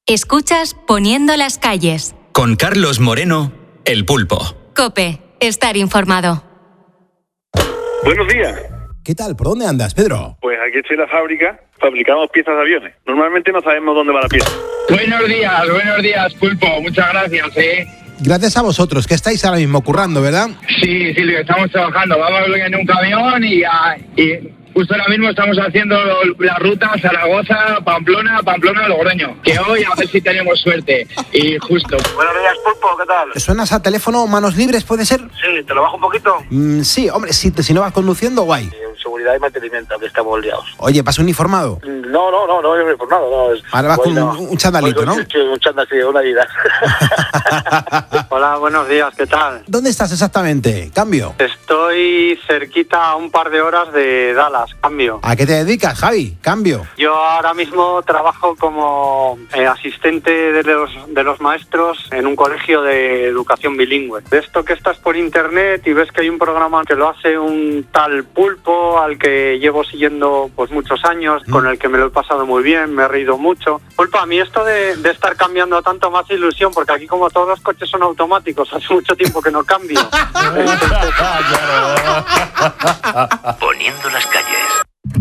Escuchas Poniendo las calles. Con Carlos Moreno, El Pulpo. COPE. Estar informado. Buenos días. ¿Qué tal? ¿Por dónde andas, Pedro? Pues aquí estoy en la fábrica, fabricamos piezas de aviones. Normalmente no sabemos dónde va la pieza. Buenos días, Pulpo. Muchas gracias, Gracias a vosotros, que estáis ahora mismo currando, ¿verdad? Sí, Silvio, estamos trabajando. Vamos en un camión y justo ahora mismo estamos haciendo la ruta Zaragoza, Pamplona, Logroño. Que hoy a ver si tenemos suerte. Y justo. Buenos días, Pulpo, ¿qué tal? ¿Suenas a teléfono manos libres, puede ser? Sí, ¿te lo bajo un poquito? Sí, hombre, si no vas conduciendo, guay. Seguridad y mantenimiento, que estamos liados. Oye, ¿vas uniformado? No, uniformado, no. Ahora vas con un chandalito, ¿no? Sí, un chandal, sí, una vida. Hola, buenos días, ¿qué tal? ¿Dónde estás exactamente? ¿Cambio? Estoy cerquita a un par de horas de Dallas, cambio. ¿A qué te dedicas, Javi? Cambio. Yo ahora mismo trabajo como asistente de los maestros en un colegio de educación bilingüe. De esto que estás por internet y ves que hay un programa que lo hace un tal Pulpo, al que llevo siguiendo pues muchos años, con el que me lo he pasado muy bien, me he reído mucho. Pulpo, a mí esto de estar cambiando tanto más ilusión, porque aquí como todos los coches son automáticos, hace mucho tiempo que no cambio. Poniendo las calles.